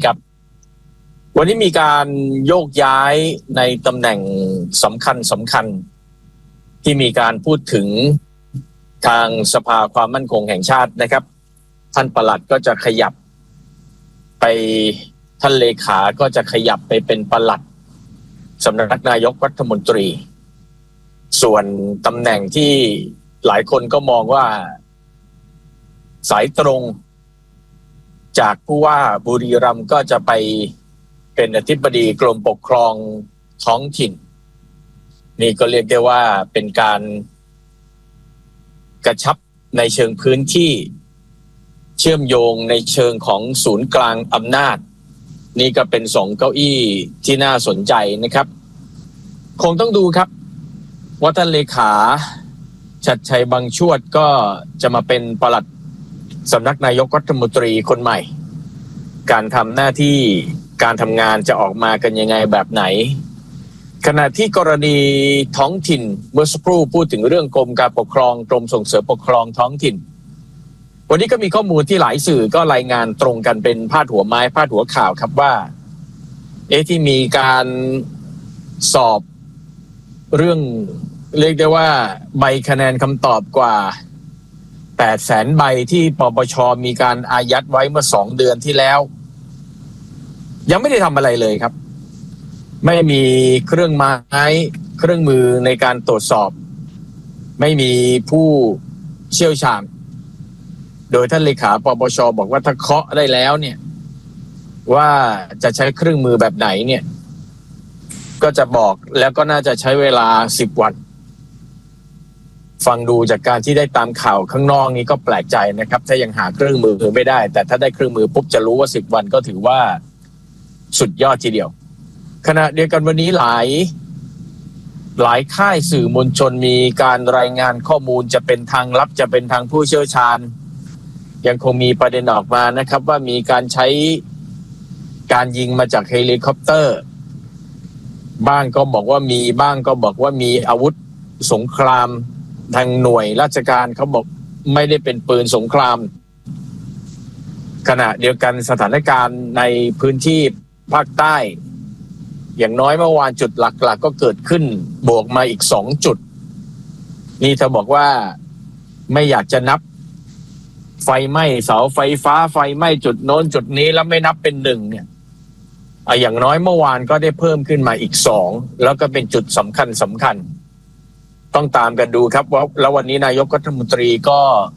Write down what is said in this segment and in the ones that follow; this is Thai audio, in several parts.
ครับวันนี้มีการโยกย้ายในตำแหน่งสำคัญที่มีการพูดถึงทางสภาความมั่นคงแห่งชาตินะครับท่านปลัดก็จะขยับไปท่านเลขาก็จะขยับไปเป็นปลัดสำนักนายกรัฐมนตรีส่วนตำแหน่งที่หลายคนก็มองว่าสายตรงจากผู้ว่าบุรีรัมย์ก็จะไปเป็นอธิบดีกรมปกครองท้องถิ่นนี่ก็เรียกได้ว่าเป็นการกระชับในเชิงพื้นที่เชื่อมโยงในเชิงของศูนย์กลางอำนาจนี่ก็เป็น2เก้าอี้ที่น่าสนใจนะครับคงต้องดูครับว่าท่านเลขาชัดชัยบังชวดก็จะมาเป็นปลัดสำนักนายกรัฐมนตรีคนใหม่การทำหน้าที่การทำงานจะออกมากันยังไงแบบไหนขณะที่กรณีท้องถิ่นเมื่อสักครู่พูดถึงเรื่องกรมการปกครองกรมส่งเสริมปกครองท้องถิ่นวันนี้ก็มีข้อมูลที่หลายสื่อก็รายงานตรงกันเป็นพาดหัวไม้พาดหัวข่าวครับว่าที่มีการสอบเรื่องเรียกได้ว่าใบคะแนนคำตอบกว่า 800,000 ใบที่ปปช.มีการอายัดไว้เมื่อ2 เดือนที่แล้วยังไม่ได้ทำอะไรเลยครับไม่มีเครื่องไม้เครื่องมือในการตรวจสอบไม่มีผู้เชี่ยวชาญโดยท่านเลขาปปช.บอกว่าถ้าเคาะได้แล้วเนี่ยว่าจะใช้เครื่องมือแบบไหนเนี่ยก็จะบอกแล้วก็น่าจะใช้เวลา10 วันฟังดูจากการที่ได้ตามข่าวข้างนอกนี้ก็แปลกใจนะครับถ้ายังหาเครื่องมือไม่ได้แต่ถ้าได้เครื่องมือปุ๊บจะรู้ว่า10 วันก็ถือว่าสุดยอดทีเดียวขณะเดียวกันวันนี้หลายค่ายสื่อมวลชนมีการรายงานข้อมูลจะเป็นทางลับจะเป็นทางผู้เชี่ยวชาญยังคงมีประเด็นออกมานะครับว่ามีการใช้การยิงมาจากเฮลิคอปเตอร์บ้างก็บอกว่ามีบ้างก็บอกว่ามีอาวุธสงครามทางหน่วยราชการเขาบอกไม่ได้เป็นปืนสงครามขณะเดียวกันสถานการณ์ในพื้นที่ภาคใต้อย่างน้อยเมื่อวานจุดหลักๆก็เกิดขึ้นบวกมาอีก2 จุดนี่เธอบอกว่าไม่อยากจะนับไฟไหม้เสาไฟฟ้าไฟไหม้จุดโน้นจุดนี้แล้วไม่นับเป็น1เนี่ยอย่างน้อยเมื่อวานก็ได้เพิ่มขึ้นมาอีก2แล้วก็เป็นจุดสำคัญต้องตามกันดูครับว่าแล้ววันนี้นายกรัฐมนตรีก็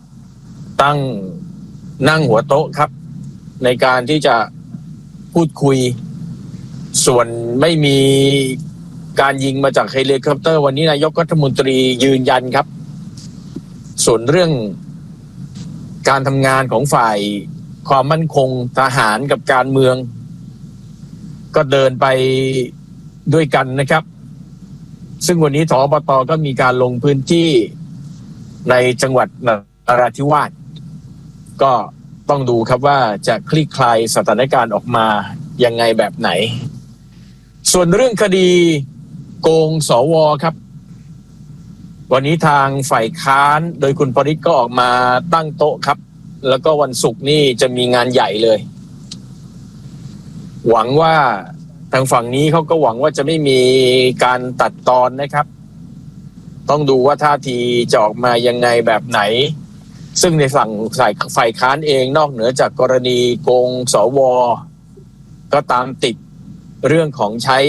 นั่งหัวโต๊ะครับในการที่จะพูดคุยส่วนไม่มีการยิงมาจากเฮลิคอปเตอร์วันนี้นายกรัฐมนตรียืนยันครับส่วนเรื่องการทำงานของฝ่ายความมั่นคงทหารกับการเมืองก็เดินไปด้วยกันนะครับซึ่งวันนี้ทปต.ก็มีการลงพื้นที่ในจังหวัดนราธิวาสก็ต้องดูครับว่าจะคลี่คลายสถานการณ์ออกมายังไงแบบไหนส่วนเรื่องคดีโกงสว.ครับวันนี้ทางฝ่ายค้านโดยคุณปริศก็ออกมาตั้งโต๊ะครับแล้วก็วันศุกร์นี่จะมีงานใหญ่เลยหวังว่าทางฝั่งนี้เขาก็หวังว่าจะไม่มีการตัดตอนนะครับต้องดูว่าท่าทีจะออกมายังไงแบบไหนซึ่งในฝั่งฝ่ายค้านเองนอกเหนือจากกรณีโกงสว.ก็ตามติดเรื่องของใช้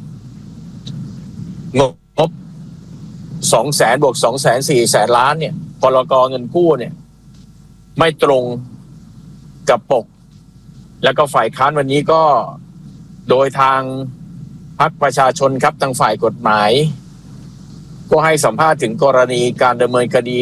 งบ200,000 บวก 240,000 ล้านเนี่ยพรก.เงินกู้เนี่ยไม่ตรงกับปกแล้วก็ฝ่ายค้านวันนี้ก็โดยทางพรรคประชาชนครับทางฝ่ายกฎหมายก็ให้สัมภาษณ์ถึงกรณีการดำเนินคดี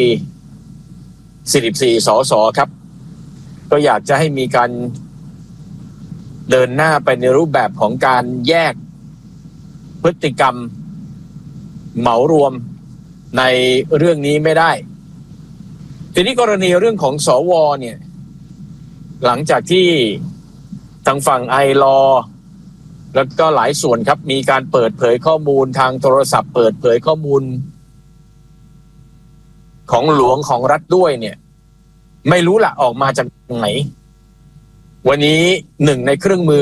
44 สส.ครับก็อยากจะให้มีการเดินหน้าไปในรูปแบบของการแยกพฤติกรรมเหมารวมในเรื่องนี้ไม่ได้ทีนี้กรณีเรื่องของสว.เนี่ยหลังจากที่ทางฝั่งไอลอว์แล้วก็หลายส่วนครับมีการเปิดเผยข้อมูลทางโทรศัพท์เปิดเผยข้อมูลของหลวงของรัฐด้วยเนี่ยไม่รู้ละออกมาจากไหนวันนี้หนึ่งในเครื่องมือ